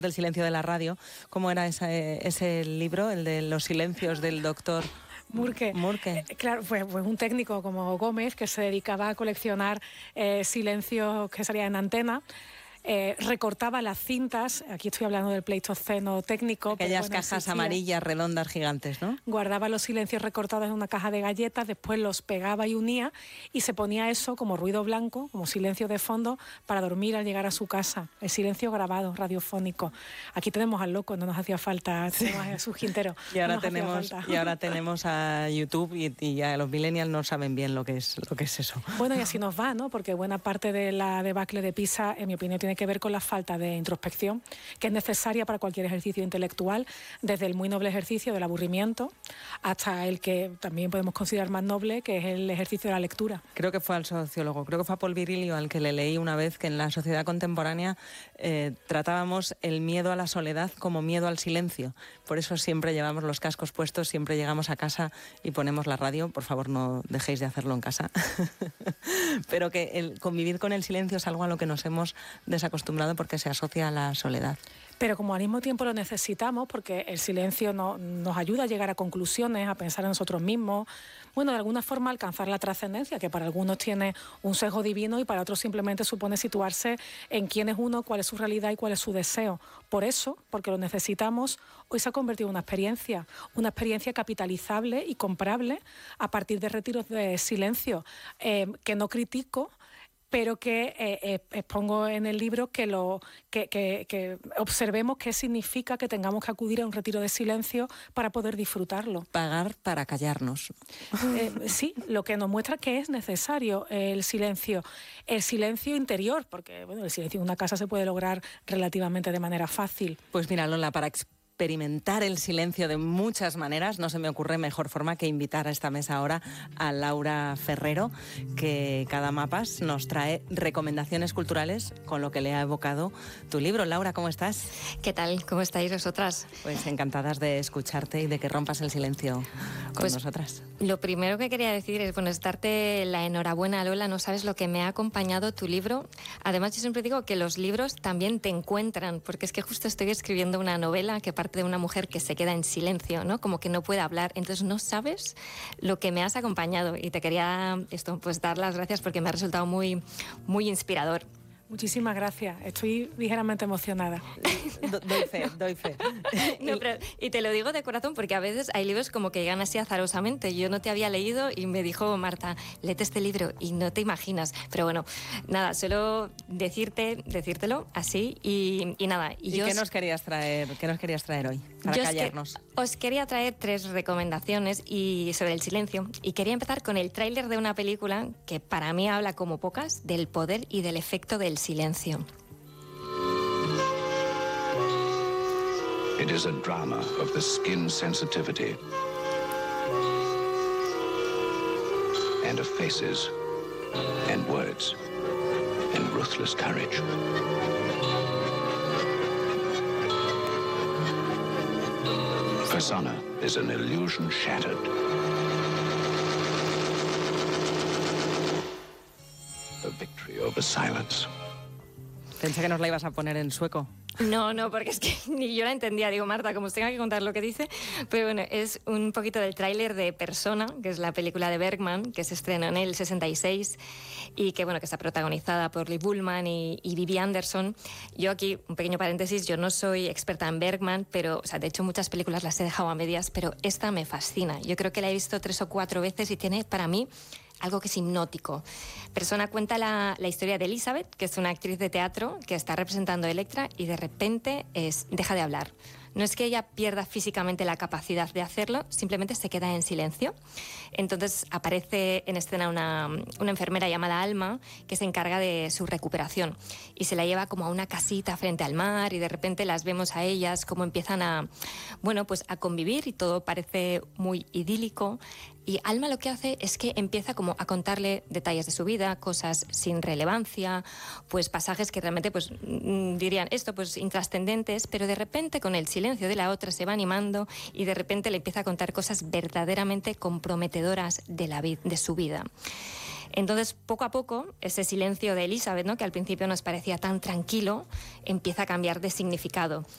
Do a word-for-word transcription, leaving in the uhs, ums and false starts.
del silencio de la radio. ¿Cómo era esa, ese libro, el de los silencios del doctor Murque? Murque. Eh, claro, pues, pues un técnico como Gómez, que se dedicaba a coleccionar eh, silencios que salían en antena. Eh, recortaba las cintas, aquí estoy hablando del pleistoceno técnico. Aquellas bueno, cajas existía. amarillas, redondas, gigantes, ¿no? Guardaba los silencios recortados en una caja de galletas, después los pegaba y unía y se ponía eso como ruido blanco, como silencio de fondo, para dormir al llegar a su casa. El silencio grabado, radiofónico. Aquí tenemos al loco, no nos hacía falta, tenemos a Jesús Quintero. Y ahora, no tenemos, y ahora tenemos a YouTube y, y ya los millennials no saben bien lo que es, lo que es eso. Bueno, y así nos va, ¿no? Porque buena parte de la debacle de PISA, en mi opinión, tiene que ver con la falta de introspección, que es necesaria para cualquier ejercicio intelectual, desde el muy noble ejercicio del aburrimiento hasta el que también podemos considerar más noble, que es el ejercicio de la lectura. Creo que fue al sociólogo, creo que fue a Paul Virilio al que le leí una vez que en la sociedad contemporánea eh, tratábamos el miedo a la soledad como miedo al silencio. Por eso siempre llevamos los cascos puestos, siempre llegamos a casa y ponemos la radio. Por favor, no dejéis de hacerlo en casa. Pero que el convivir con el silencio es algo a lo que nos hemos desacostumbrado porque se asocia a la soledad. Pero como al mismo tiempo lo necesitamos, porque el silencio no, nos ayuda a llegar a conclusiones, a pensar en nosotros mismos, bueno, de alguna forma alcanzar la trascendencia, que para algunos tiene un sesgo divino y para otros simplemente supone situarse en quién es uno, cuál es su realidad y cuál es su deseo. Por eso, porque lo necesitamos, hoy se ha convertido en una experiencia, una experiencia capitalizable y comprable a partir de retiros de silencio, eh, que no critico, pero que eh, eh, expongo en el libro que, lo, que, que, que observemos qué significa que tengamos que acudir a un retiro de silencio para poder disfrutarlo. Pagar para callarnos. Eh, sí, lo que nos muestra que es necesario el silencio, el silencio interior, porque bueno, el silencio en una casa se puede lograr relativamente de manera fácil. Pues mira, Lola, para experimentar el silencio de muchas maneras, no se me ocurre mejor forma que invitar a esta mesa ahora a Laura Ferrero, que cada mapas nos trae recomendaciones culturales con lo que le ha evocado tu libro. Laura, ¿cómo estás? ¿Qué tal? ¿Cómo estáis vosotras? Pues encantadas de escucharte y de que rompas el silencio con pues, nosotras. Lo primero que quería decir es, bueno, es darte la enhorabuena, Lola, no sabes lo que me ha acompañado tu libro. Además, yo siempre digo que los libros también te encuentran, porque es que justo estoy escribiendo una novela que parte de una mujer que se queda en silencio, ¿no? Como que no puede hablar. Entonces no sabes lo que me has acompañado y te quería esto, pues dar las gracias porque me ha resultado muy, muy inspirador. Muchísimas gracias, estoy ligeramente emocionada. Do, doy fe, doy fe. No, pero, y te lo digo de corazón porque a veces hay libros como que llegan así azarosamente. Yo no te había leído y me dijo Marta, léete este libro y no te imaginas. Pero bueno, nada, solo decirte, decírtelo así y, y nada. ¿Y, ¿Y yo qué os, nos querías traer, qué nos querías traer hoy para yo callarnos? Os, que, os quería traer tres recomendaciones y sobre el silencio. Y quería empezar con el tráiler de una película que para mí habla como pocas del poder y del efecto del silencio. It is a drama of the skin sensitivity and of faces and words and ruthless courage. Persona is an illusion shattered. A victory over silence. Pensé que nos la ibas a poner en sueco. No, no, porque es que ni yo la entendía. Digo, Marta, como os tenga que contar lo que dice. Pero bueno, es un poquito del tráiler de Persona, que es la película de Bergman, que se estrenó en el sesenta y seis y que, bueno, que está protagonizada por Lee Bullman y, y Vivi Anderson. Yo aquí, un pequeño paréntesis, yo no soy experta en Bergman, pero, o sea, de hecho muchas películas las he dejado a medias, pero esta me fascina. Yo creo que la he visto tres o cuatro veces y tiene, para mí, algo que es hipnótico. Persona cuenta la, la historia de Elizabeth, que es una actriz de teatro que está representando a Electra y de repente es, deja de hablar. No es que ella pierda físicamente la capacidad de hacerlo, simplemente se queda en silencio. Entonces aparece en escena una, una enfermera llamada Alma que se encarga de su recuperación y se la lleva como a una casita frente al mar y de repente las vemos a ellas como empiezan a, bueno, pues a convivir y todo parece muy idílico. Y Alma lo que hace es que empieza como a contarle detalles de su vida, cosas sin relevancia, pues pasajes que realmente pues dirían esto pues intrascendentes, pero de repente con el silencio de la otra se va animando y de repente le empieza a contar cosas verdaderamente comprometedoras de la vid- de su vida. Entonces, poco a poco, ese silencio de Elizabeth, ¿no?, que al principio nos parecía tan tranquilo, empieza a cambiar de significado.